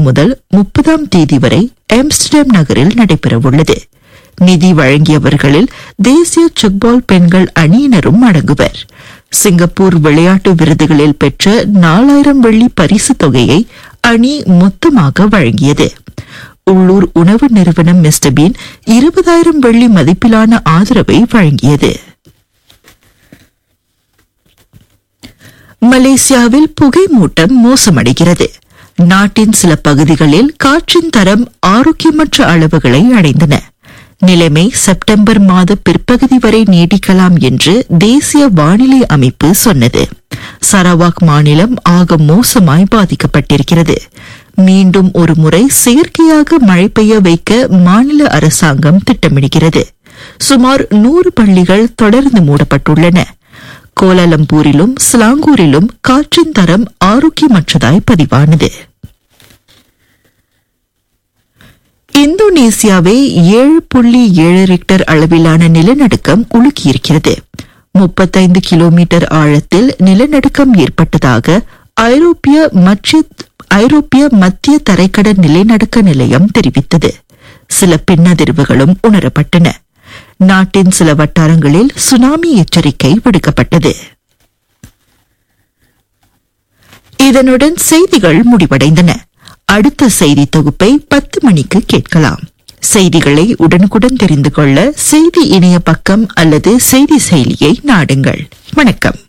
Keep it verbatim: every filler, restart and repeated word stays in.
முதல் முப்பதாம் தேதி வரை ஆம்ஸ்டர்டாம் நகரில் நடைபெறவுள்ளது. நிதி வழங்கியவர்களில் தேசிய செக்பால் பெண்கள் அணியினரும் அடங்குவர். சிங்கப்பூர் விளையாட்டு விருதுகளில் பெற்ற நாலாயிரம் வெள்ளி பரிசு தொகையை அணி மொத்தமாக வழங்கியது. உள்ளூர் உணவு நிறுவனம் மிஸ்டர் பீன் இருபதாயிரம் வெள்ளி மதிப்பிலான ஆதரவை வழங்கியது. மலேசியாவில் புகை மூட்டம் மோசமடைகிறது. நாட்டின் சில பகுதிகளில் காற்றின் தரம் ஆரோக்கியமற்ற அளவுகளை அடைந்தன. நிலைமை செப்டம்பர் மாத பிற்பகுதி வரை நீடிக்கலாம் என்று தேசிய வானிலை அமைப்பு சொன்னது. சரவாக் மாநிலம் ஆக மோசமாய் பாதிக்கப்பட்டிருக்கிறது. மீண்டும் ஒரு முறை செயற்கையாக மழை பெய்ய வைக்க மாநில அரசாங்கம் திட்டமிடுகிறது. சுமார் நூறு பள்ளிகள் தொடர்ந்து மூடப்பட்டுள்ளன. கோலாலம்பூரிலும் ஸ்லாங்கூரிலும் காற்றின் தரம் ஆரோக்கியமற்றதாய் பதிவானது. இந்தோனேசியாவை ஏழு புள்ளி ஏழு ரிக்டர் அளவிலான நிலநடுக்கம் உலுக்கியிருக்கிறது. முப்பத்தைந்து கிலோமீட்டர் ஆழத்தில் நிலநடுக்கம் ஏற்பட்டதாக ஐரோப்பிய மத்திய ஐரோப்பிய மத்திய தரைக்கடல் நிலநடுக்க நிலையம் தெரிவித்தது. சில பின்னதிர்வுகளும் உணரப்பட்டன. நாட்டின் சில வட்டாரங்களில் சுனாமி எச்சரிக்கை விடுக்கப்பட்டது. இதனுடன் செய்திகள் முடிவடைந்தன. அடுத்த செய்தி தொகுப்பை பத்து மணிக்கு கேட்கலாம். செய்திகளை உடனுக்குடன் தெரிந்து கொள்ள செய்தி இணைய பக்கம் அல்லது செய்தி செயலியை நாடுங்கள். வணக்கம்.